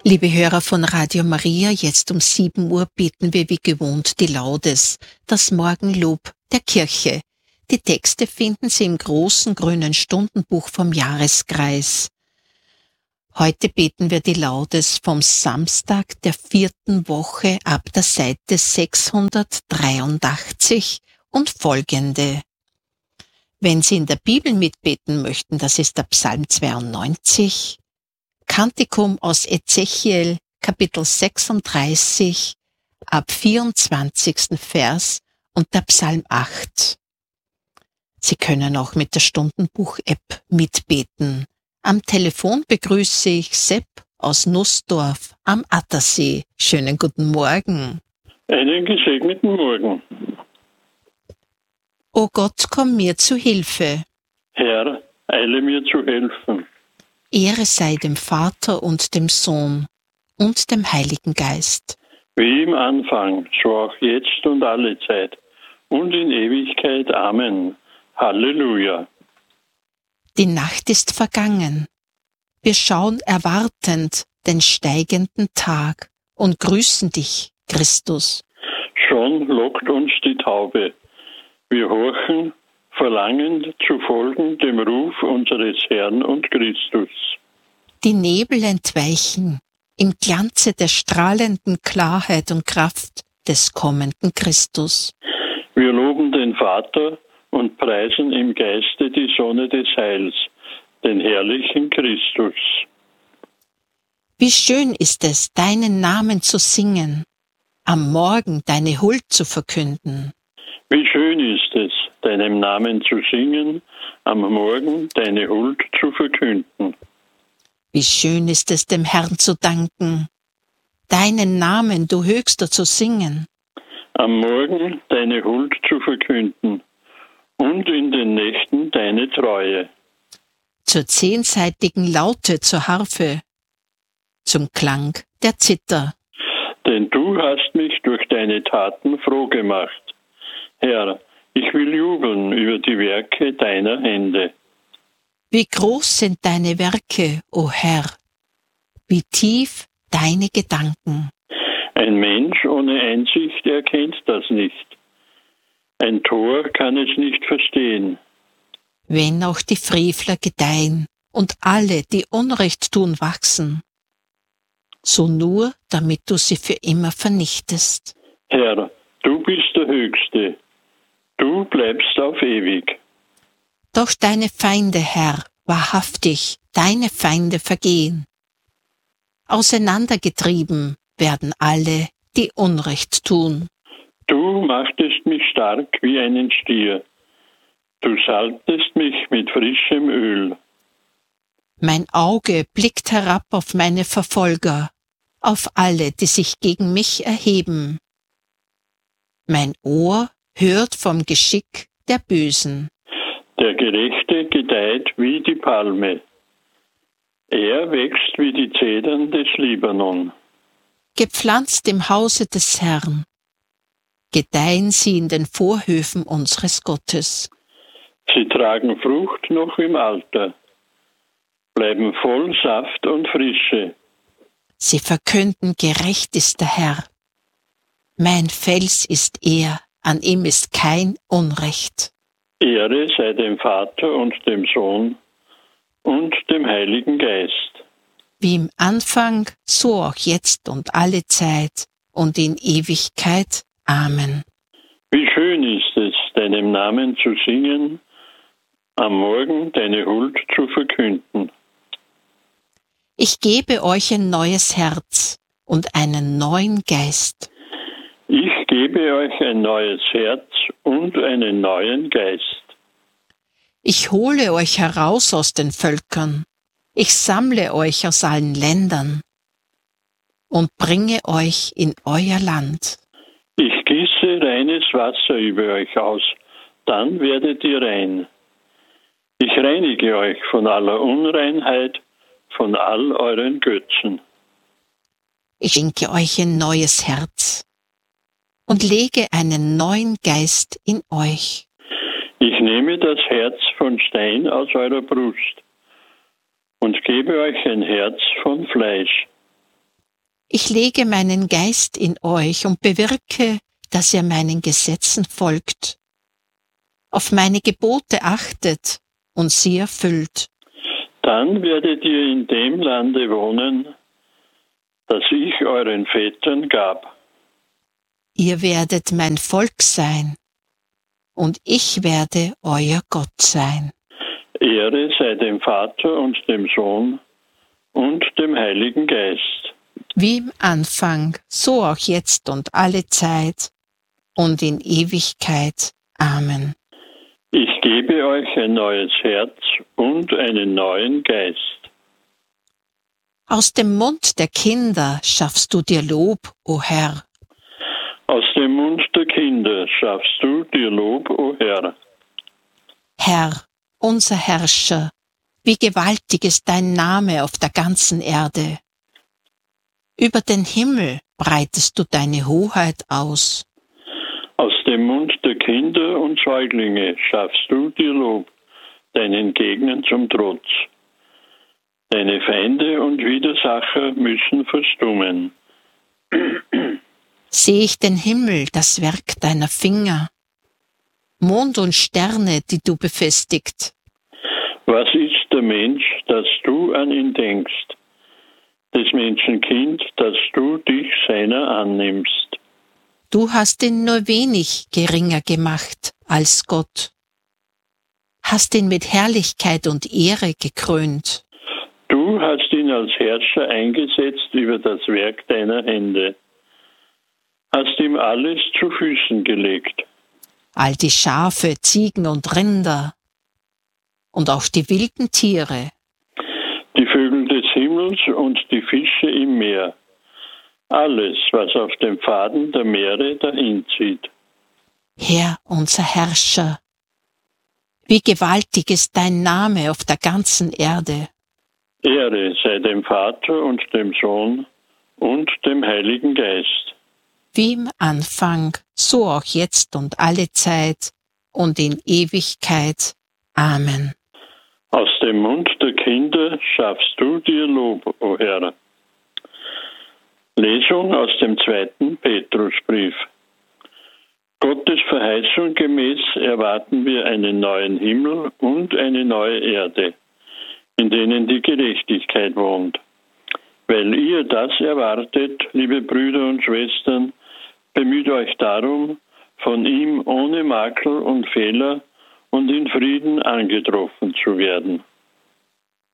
Liebe Hörer von Radio Maria, jetzt um 7 Uhr beten wir wie gewohnt die Laudes, das Morgenlob der Kirche. Die Texte finden Sie im großen grünen Stundenbuch vom Jahreskreis. Heute beten wir die Laudes vom Samstag der 4. Woche ab der Seite 683 und folgende. Wenn Sie in der Bibel mitbeten möchten, das ist der Psalm 92, Kantikum aus Ezechiel, Kapitel 36, ab 24. Vers und der Psalm 8. Sie können auch mit der Stundenbuch-App mitbeten. Am Telefon begrüße ich Sepp aus Nussdorf am Attersee. Schönen guten Morgen. Einen gesegneten Morgen. O Gott, komm mir zu Hilfe. Herr, eile mir zu helfen. Ehre sei dem Vater und dem Sohn und dem Heiligen Geist. Wie im Anfang, so auch jetzt und alle Zeit und in Ewigkeit. Amen. Halleluja. Die Nacht ist vergangen. Wir schauen erwartend den steigenden Tag und grüßen dich, Christus. Schon lockt uns die Taube. Wir horchen, verlangend zu folgen dem Ruf unseres Herrn und Christus. Die Nebel entweichen im Glanze der strahlenden Klarheit und Kraft des kommenden Christus. Wir loben den Vater und preisen im Geiste die Sonne des Heils, den herrlichen Christus. Wie schön ist es, deinen Namen zu singen, am Morgen deine Huld zu verkünden. Wie schön ist es, deinem Namen zu singen, am Morgen deine Huld zu verkünden. Wie schön ist es, dem Herrn zu danken, deinen Namen, du Höchster, zu singen. Am Morgen deine Huld zu verkünden und in den Nächten deine Treue. Zur 10-seitigen Laute zur Harfe, zum Klang der Zither. Denn du hast mich durch deine Taten froh gemacht. Herr, ich will jubeln über die Werke deiner Hände. Wie groß sind deine Werke, o Herr, wie tief deine Gedanken. Ein Mensch ohne Einsicht erkennt das nicht. Ein Tor kann es nicht verstehen. Wenn auch die Frevler gedeihen und alle, die Unrecht tun, wachsen, so nur, damit du sie für immer vernichtest. Herr, du bist der Höchste. Du bleibst auf ewig. Doch deine Feinde, Herr, wahrhaftig, deine Feinde vergehen. Auseinandergetrieben werden alle, die Unrecht tun. Du machtest mich stark wie einen Stier. Du salbtest mich mit frischem Öl. Mein Auge blickt herab auf meine Verfolger, auf alle, die sich gegen mich erheben. Mein Ohr hört vom Geschick der Bösen. Der Gerechte gedeiht wie die Palme. Er wächst wie die Zedern des Libanon. Gepflanzt im Hause des Herrn, gedeihen sie in den Vorhöfen unseres Gottes. Sie tragen Frucht noch im Alter, bleiben voll Saft und Frische. Sie verkünden, gerecht ist der Herr. Mein Fels ist er, an ihm ist kein Unrecht. Ehre sei dem Vater und dem Sohn und dem Heiligen Geist. Wie im Anfang, so auch jetzt und alle Zeit und in Ewigkeit. Amen. Wie schön ist es, deinem Namen zu singen, am Morgen deine Huld zu verkünden. Ich gebe euch ein neues Herz und einen neuen Geist. Ich gebe euch ein neues Herz und einen neuen Geist. Ich hole euch heraus aus den Völkern. Ich sammle euch aus allen Ländern und bringe euch in euer Land. Ich gieße reines Wasser über euch aus, dann werdet ihr rein. Ich reinige euch von aller Unreinheit, von all euren Götzen. Ich schenke euch ein neues Herz und lege einen neuen Geist in euch. Ich nehme das Herz von Stein aus eurer Brust und gebe euch ein Herz von Fleisch. Ich lege meinen Geist in euch und bewirke, dass ihr meinen Gesetzen folgt, auf meine Gebote achtet und sie erfüllt. Dann werdet ihr in dem Lande wohnen, das ich euren Vätern gab. Ihr werdet mein Volk sein, und ich werde euer Gott sein. Ehre sei dem Vater und dem Sohn und dem Heiligen Geist. Wie im Anfang, so auch jetzt und alle Zeit und in Ewigkeit. Amen. Ich gebe euch ein neues Herz und einen neuen Geist. Aus dem Mund der Kinder schaffst du dir Lob, o Herr. Aus dem Mund der Kinder schaffst du dir Lob, o Herr. Herr, unser Herrscher, wie gewaltig ist dein Name auf der ganzen Erde. Über den Himmel breitest du deine Hoheit aus. Aus dem Mund der Kinder und Säuglinge schaffst du dir Lob, deinen Gegnern zum Trotz. Deine Feinde und Widersacher müssen verstummen. Sehe ich den Himmel, das Werk deiner Finger, Mond und Sterne, die du befestigt. Was ist der Mensch, dass du an ihn denkst? Des Menschen Kind, dass du dich seiner annimmst. Du hast ihn nur wenig geringer gemacht als Gott, hast ihn mit Herrlichkeit und Ehre gekrönt. Du hast ihn als Herrscher eingesetzt über das Werk deiner Hände, hast ihm alles zu Füßen gelegt. All die Schafe, Ziegen und Rinder und auch die wilden Tiere, Die Vögel des Himmels und die Fische im Meer, alles, was auf dem Pfaden der Meere dahinzieht. Herr, unser Herrscher, wie gewaltig ist dein Name auf der ganzen Erde. Ehre sei dem Vater und dem Sohn und dem Heiligen Geist. Wie im Anfang, so auch jetzt und alle Zeit und in Ewigkeit. Amen. Aus dem Mund der Kinder schaffst du dir Lob, o Herr. Lesung aus dem 2. Petrusbrief. Gottes Verheißung gemäß erwarten wir einen neuen Himmel und eine neue Erde, in denen die Gerechtigkeit wohnt. Weil ihr das erwartet, liebe Brüder und Schwestern, bemüht euch darum, von ihm ohne Makel und Fehler und in Frieden angetroffen zu werden.